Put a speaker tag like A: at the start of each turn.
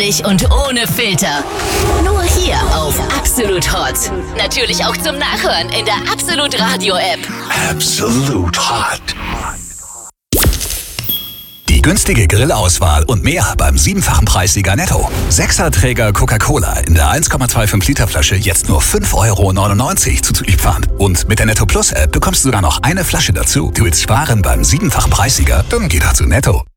A: Ehrlich und ohne Filter. Nur hier auf Absolut Hot. Natürlich auch zum Nachhören in der Absolut Radio App.
B: Absolut Hot.
C: Die günstige Grillauswahl und mehr beim 7-fachen Preissieger Netto. 6er-Träger Coca-Cola in der 1,25 Liter Flasche jetzt nur 5,99 € zuzüglich Pfand. Und mit der Netto Plus App bekommst du sogar noch eine Flasche dazu. Du willst sparen beim 7-fachen Preissieger? Dann geh doch zu Netto.